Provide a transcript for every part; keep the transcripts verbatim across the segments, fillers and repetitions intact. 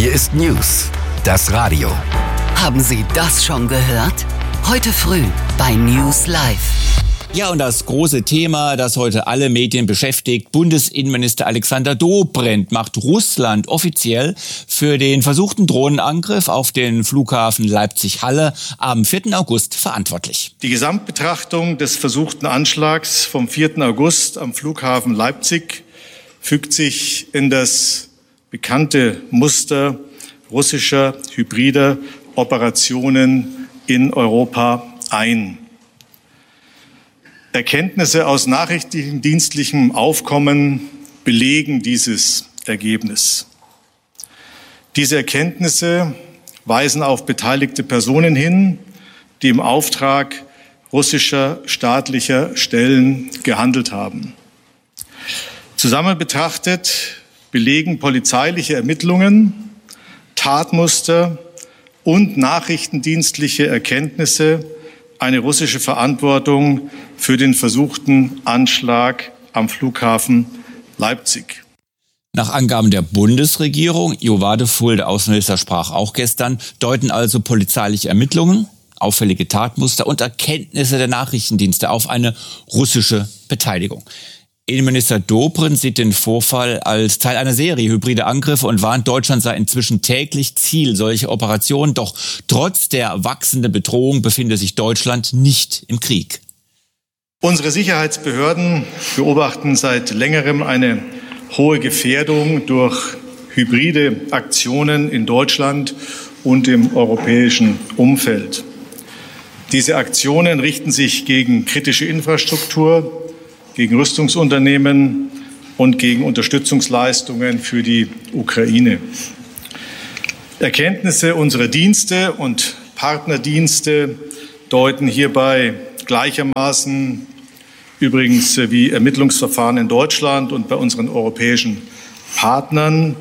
Hier ist News, das Radio. Haben Sie das schon gehört? Heute früh bei News Live. Ja, und das große Thema, das heute alle Medien beschäftigt: Bundesinnenminister Alexander Dobrindt macht Russland offiziell für den versuchten Drohnenangriff auf den Flughafen Leipzig-Halle am vierten August verantwortlich. Die Gesamtbetrachtung des versuchten Anschlags vom vierten August am Flughafen Leipzig fügt sich in das bekannte Muster russischer hybrider Operationen in Europa ein. Erkenntnisse aus nachrichtendienstlichem Aufkommen belegen dieses Ergebnis. Diese Erkenntnisse weisen auf beteiligte Personen hin, die im Auftrag russischer staatlicher Stellen gehandelt haben. Zusammen betrachtet belegen polizeiliche Ermittlungen, Tatmuster und nachrichtendienstliche Erkenntnisse eine russische Verantwortung für den versuchten Anschlag am Flughafen Leipzig. Nach Angaben der Bundesregierung, Jo Wadefuhl, der Außenminister, sprach auch gestern, deuten also polizeiliche Ermittlungen, auffällige Tatmuster und Erkenntnisse der Nachrichtendienste auf eine russische Beteiligung. Innenminister Dobrindt sieht den Vorfall als Teil einer Serie hybrider Angriffe und warnt, Deutschland sei inzwischen täglich Ziel solcher Operationen. Doch trotz der wachsenden Bedrohung befinde sich Deutschland nicht im Krieg. Unsere Sicherheitsbehörden beobachten seit längerem eine hohe Gefährdung durch hybride Aktionen in Deutschland und im europäischen Umfeld. Diese Aktionen richten sich gegen kritische Infrastruktur, gegen Rüstungsunternehmen und gegen Unterstützungsleistungen für die Ukraine. Erkenntnisse unserer Dienste und Partnerdienste deuten hierbei gleichermaßen übrigens wie Ermittlungsverfahren in Deutschland und bei unseren europäischen Partnern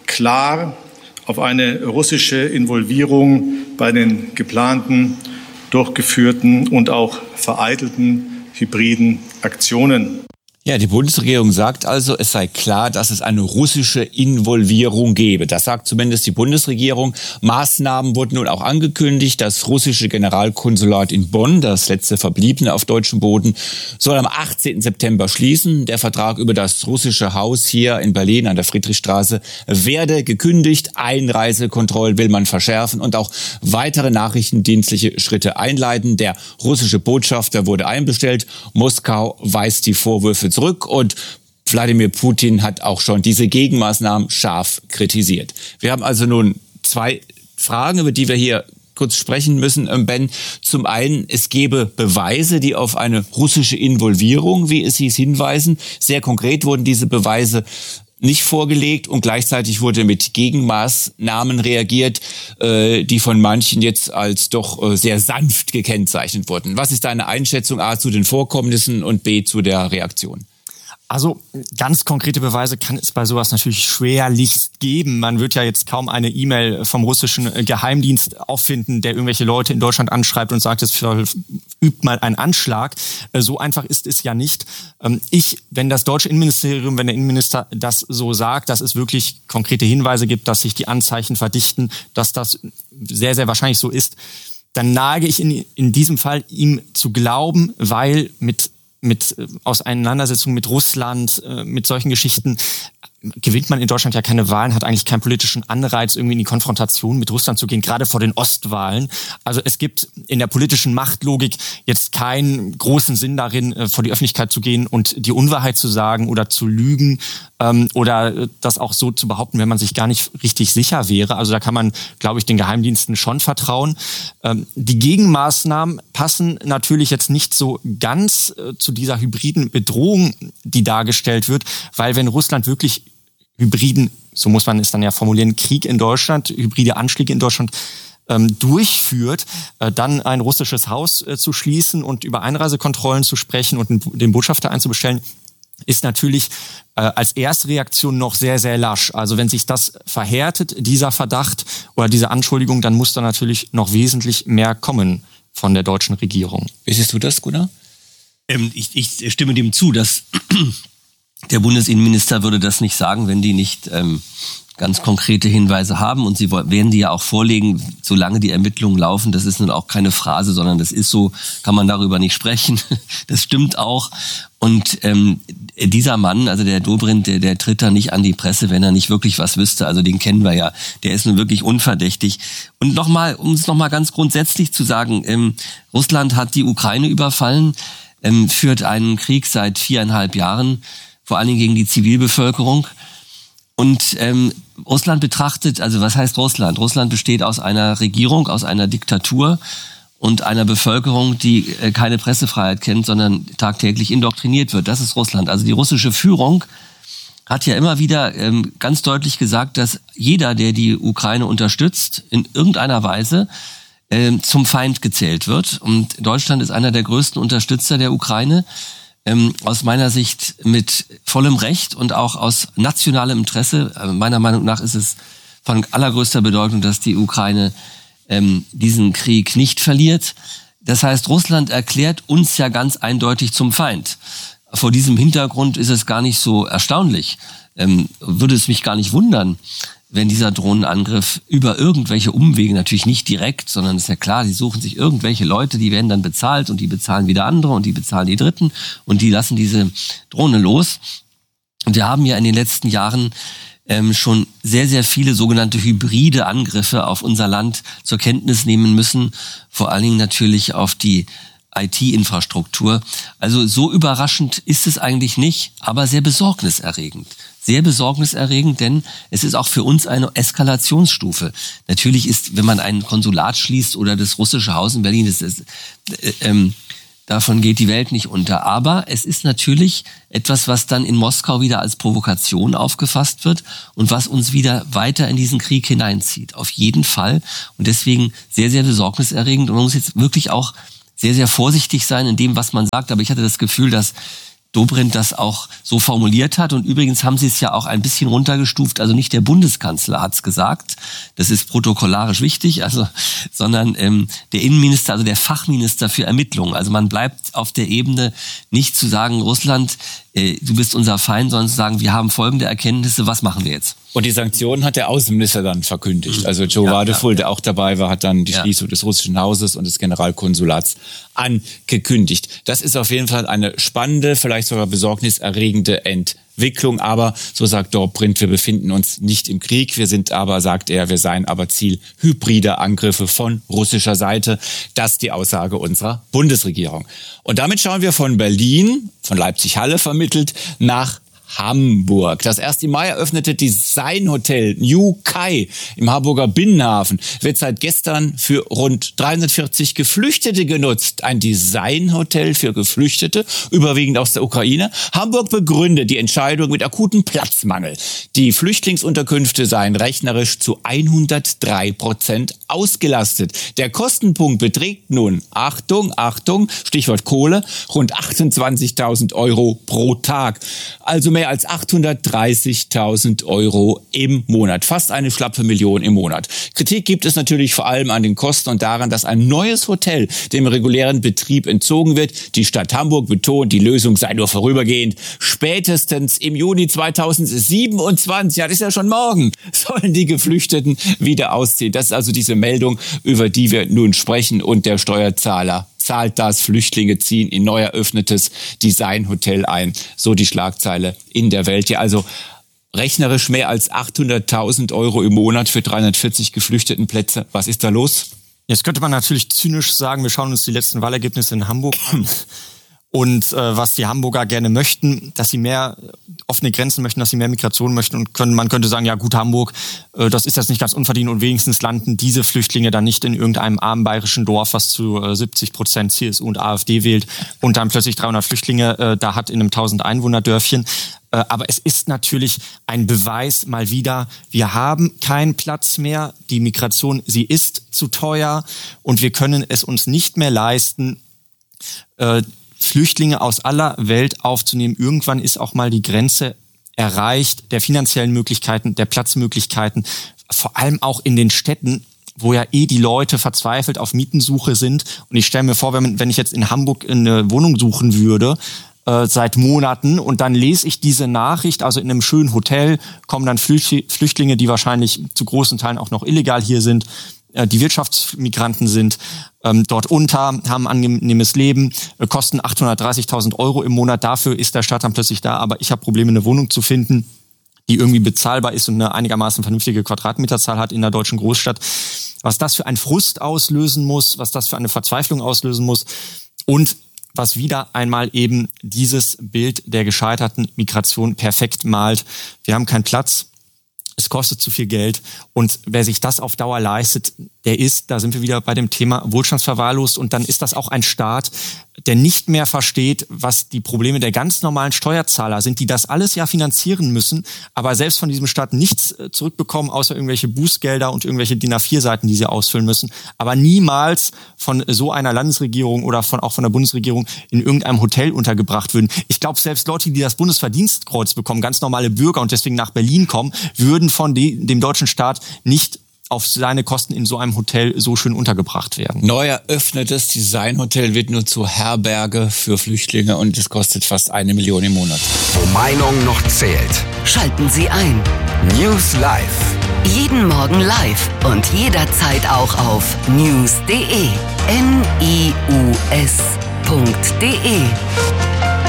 klar auf eine russische Involvierung bei den geplanten, durchgeführten und auch vereitelten hybriden Aktionen. Ja, die Bundesregierung sagt also, es sei klar, dass es eine russische Involvierung gebe. Das sagt zumindest die Bundesregierung. Maßnahmen wurden nun auch angekündigt. Das russische Generalkonsulat in Bonn, das letzte verbliebene auf deutschem Boden, soll am achtzehnten September schließen. Der Vertrag über das russische Haus hier in Berlin an der Friedrichstraße werde gekündigt. Einreisekontrollen will man verschärfen und auch weitere nachrichtendienstliche Schritte einleiten. Der russische Botschafter wurde einbestellt. Moskau weist die Vorwürfe zurück und Wladimir Putin hat auch schon diese Gegenmaßnahmen scharf kritisiert. Wir haben also nun zwei Fragen, über die wir hier kurz sprechen müssen, Ben. Zum einen, es gäbe Beweise, die auf eine russische Involvierung, wie es hieß, hinweisen. Sehr konkret wurden diese Beweise nicht vorgelegt und gleichzeitig wurde mit Gegenmaßnahmen reagiert, äh, die von manchen jetzt als doch äh, sehr sanft gekennzeichnet wurden. Was ist deine Einschätzung A zu den Vorkommnissen und B zu der Reaktion? Also ganz konkrete Beweise kann es bei sowas natürlich schwerlich geben. Man wird ja jetzt kaum eine E-Mail vom russischen Geheimdienst auffinden, der irgendwelche Leute in Deutschland anschreibt und sagt, es übt mal einen Anschlag. So einfach ist es ja nicht. Ich, wenn das deutsche Innenministerium, wenn der Innenminister das so sagt, dass es wirklich konkrete Hinweise gibt, dass sich die Anzeichen verdichten, dass das sehr, sehr wahrscheinlich so ist, dann nage ich in, in diesem Fall ihm zu glauben, weil mit mit Auseinandersetzungen mit Russland, mit solchen Geschichten gewinnt man in Deutschland ja keine Wahlen, hat eigentlich keinen politischen Anreiz, irgendwie in die Konfrontation mit Russland zu gehen, gerade vor den Ostwahlen. Also es gibt in der politischen Machtlogik jetzt keinen großen Sinn darin, vor die Öffentlichkeit zu gehen und die Unwahrheit zu sagen oder zu lügen ähm, oder das auch so zu behaupten, wenn man sich gar nicht richtig sicher wäre. Also da kann man, glaube ich, den Geheimdiensten schon vertrauen. Ähm, die Gegenmaßnahmen passen natürlich jetzt nicht so ganz äh, zu dieser hybriden Bedrohung, die dargestellt wird, weil wenn Russland wirklich hybriden, so muss man es dann ja formulieren, Krieg in Deutschland, hybride Anschläge in Deutschland ähm, durchführt, äh, dann ein russisches Haus äh, zu schließen und über Einreisekontrollen zu sprechen und den, den Botschafter einzubestellen, ist natürlich äh, als erste Reaktion noch sehr, sehr lasch. Also wenn sich das verhärtet, dieser Verdacht oder diese Anschuldigung, dann muss da natürlich noch wesentlich mehr kommen von der deutschen Regierung. Wie siehst du das, Gunnar? Ähm, ich, ich stimme dem zu, dass der Bundesinnenminister würde das nicht sagen, wenn die nicht ähm, ganz konkrete Hinweise haben und sie werden die ja auch vorlegen, solange die Ermittlungen laufen. Das ist nun auch keine Phrase, sondern das ist so, kann man darüber nicht sprechen. Das stimmt auch. Und ähm, dieser Mann, also der Dobrindt, der, der tritt da nicht an die Presse, wenn er nicht wirklich was wüsste. Also den kennen wir ja. Der ist nun wirklich unverdächtig. Und nochmal, um es nochmal ganz grundsätzlich zu sagen, ähm, Russland hat die Ukraine überfallen, ähm, führt einen Krieg seit viereinhalb Jahren, vor allen Dingen gegen die Zivilbevölkerung. Und ähm, Russland betrachtet, also was heißt Russland? Russland besteht aus einer Regierung, aus einer Diktatur und einer Bevölkerung, die äh, keine Pressefreiheit kennt, sondern tagtäglich indoktriniert wird. Das ist Russland. Also die russische Führung hat ja immer wieder ähm, ganz deutlich gesagt, dass jeder, der die Ukraine unterstützt, in irgendeiner Weise äh, zum Feind gezählt wird. Und Deutschland ist einer der größten Unterstützer der Ukraine. Ähm, aus meiner Sicht mit vollem Recht und auch aus nationalem Interesse. Äh, meiner Meinung nach ist es von allergrößter Bedeutung, dass die Ukraine ähm, diesen Krieg nicht verliert. Das heißt, Russland erklärt uns ja ganz eindeutig zum Feind. Vor diesem Hintergrund ist es gar nicht so erstaunlich. Ähm, würde es mich gar nicht wundern, wenn dieser Drohnenangriff über irgendwelche Umwege, natürlich nicht direkt, sondern ist ja klar, die suchen sich irgendwelche Leute, die werden dann bezahlt und die bezahlen wieder andere und die bezahlen die Dritten und die lassen diese Drohne los. Und wir haben ja in den letzten Jahren ähm, schon sehr, sehr viele sogenannte hybride Angriffe auf unser Land zur Kenntnis nehmen müssen, vor allen Dingen natürlich auf die I T-Infrastruktur. Also so überraschend ist es eigentlich nicht, aber sehr besorgniserregend. Sehr besorgniserregend, denn es ist auch für uns eine Eskalationsstufe. Natürlich ist, wenn man ein Konsulat schließt oder das russische Haus in Berlin, das ist, äh, ähm, davon geht die Welt nicht unter. Aber es ist natürlich etwas, was dann in Moskau wieder als Provokation aufgefasst wird und was uns wieder weiter in diesen Krieg hineinzieht. Auf jeden Fall. Und deswegen sehr, sehr besorgniserregend. Und man muss jetzt wirklich auch sehr, sehr vorsichtig sein in dem, was man sagt. Aber ich hatte das Gefühl, dass Dobrindt das auch so formuliert hat. Und übrigens haben sie es ja auch ein bisschen runtergestuft. Also nicht der Bundeskanzler hat es gesagt. Das ist protokollarisch wichtig. Also, sondern ähm, der Innenminister, also der Fachminister für Ermittlungen. Also man bleibt auf der Ebene nicht zu sagen, Russland, äh, du bist unser Feind, sondern zu sagen, wir haben folgende Erkenntnisse, was machen wir jetzt? Und die Sanktionen hat der Außenminister dann verkündigt. Also Joe ja, Wadefull, ja. der auch dabei war, hat dann die Ja. Schließung des russischen Hauses und des Generalkonsulats angekündigt. Das ist auf jeden Fall eine spannende, vielleicht sogar besorgniserregende Entwicklung. Aber, so sagt Dobrindt, wir befinden uns nicht im Krieg. Wir sind aber, sagt er, wir seien aber Ziel hybrider Angriffe von russischer Seite. Das ist die Aussage unserer Bundesregierung. Und damit schauen wir von Berlin, von Leipzig-Halle vermittelt, nach Hamburg. Das erste Mai eröffnete Designhotel New Kai im Hamburger Binnenhafen. Wird seit gestern für rund dreihundertvierzig Geflüchtete genutzt. Ein Designhotel für Geflüchtete, überwiegend aus der Ukraine. Hamburg begründet die Entscheidung mit akutem Platzmangel. Die Flüchtlingsunterkünfte seien rechnerisch zu hundertdrei Prozent ausgelastet. Der Kostenpunkt beträgt nun, Achtung, Achtung, Stichwort Kohle, rund achtundzwanzigtausend Euro pro Tag. Also mehr als achthundertdreißigtausend Euro im Monat. Fast eine schlappe Million im Monat. Kritik gibt es natürlich vor allem an den Kosten und daran, dass ein neues Hotel dem regulären Betrieb entzogen wird. Die Stadt Hamburg betont, die Lösung sei nur vorübergehend. Spätestens im Juni zweitausendsiebenundzwanzig, ja, das ist ja schon morgen, sollen die Geflüchteten wieder ausziehen. Das ist also diese Meldung, über die wir nun sprechen, und der Steuerzahler zahlt das. Flüchtlinge ziehen in neu eröffnetes Designhotel ein. So die Schlagzeile in der Welt. Ja, also rechnerisch mehr als achthunderttausend Euro im Monat für dreihundertvierzig Geflüchtetenplätze. Was ist da los? Jetzt könnte man natürlich zynisch sagen, wir schauen uns die letzten Wahlergebnisse in Hamburg an. Und äh, was die Hamburger gerne möchten, dass sie mehr offene Grenzen möchten, dass sie mehr Migration möchten, und können, man könnte sagen, ja gut, Hamburg, äh, das ist jetzt nicht ganz unverdient, und wenigstens landen diese Flüchtlinge dann nicht in irgendeinem armen bayerischen Dorf, was zu äh, siebzig Prozent C S U und AfD wählt, und dann plötzlich dreihundert Flüchtlinge äh, da hat in einem tausend Einwohner Dörfchen. Äh, aber es ist natürlich ein Beweis mal wieder, wir haben keinen Platz mehr, die Migration, sie ist zu teuer, und wir können es uns nicht mehr leisten, äh, Flüchtlinge aus aller Welt aufzunehmen. Irgendwann ist auch mal die Grenze erreicht der finanziellen Möglichkeiten, der Platzmöglichkeiten, vor allem auch in den Städten, wo ja eh die Leute verzweifelt auf Mietensuche sind. Und ich stelle mir vor, wenn, wenn ich jetzt in Hamburg eine Wohnung suchen würde, äh, seit Monaten. Und dann lese ich diese Nachricht, also in einem schönen Hotel kommen dann Flüchtlinge, die wahrscheinlich zu großen Teilen auch noch illegal hier sind, äh, die Wirtschaftsmigranten sind, ähm, dort unter, haben ein angenehmes Leben, äh, kosten achthundertdreißigtausend Euro im Monat. Dafür ist der Staat dann plötzlich da, aber ich habe Probleme, eine Wohnung zu finden, die irgendwie bezahlbar ist und eine einigermaßen vernünftige Quadratmeterzahl hat in der deutschen Großstadt. Was das für einen Frust auslösen muss, was das für eine Verzweiflung auslösen muss und was wieder einmal eben dieses Bild der gescheiterten Migration perfekt malt. Wir haben keinen Platz, es kostet zu viel Geld und wer sich das auf Dauer leistet, der ist, da sind wir wieder bei dem Thema wohlstandsverwahrlost und dann ist das auch ein Staat, der nicht mehr versteht, was die Probleme der ganz normalen Steuerzahler sind, die das alles ja finanzieren müssen, aber selbst von diesem Staat nichts zurückbekommen, außer irgendwelche Bußgelder und irgendwelche D I N A vier Seiten, die sie ausfüllen müssen, aber niemals von so einer Landesregierung oder von auch von der Bundesregierung in irgendeinem Hotel untergebracht würden. Ich glaube, selbst Leute, die das Bundesverdienstkreuz bekommen, ganz normale Bürger und deswegen nach Berlin kommen, würden von dem deutschen Staat nicht auf seine Kosten in so einem Hotel so schön untergebracht werden. Neu eröffnetes Designhotel wird nur zur Herberge für Flüchtlinge und es kostet fast eine Million im Monat. Wo Meinung noch zählt. Schalten Sie ein. News Live. Jeden Morgen live und jederzeit auch auf news punkt de. N I U S punkt de.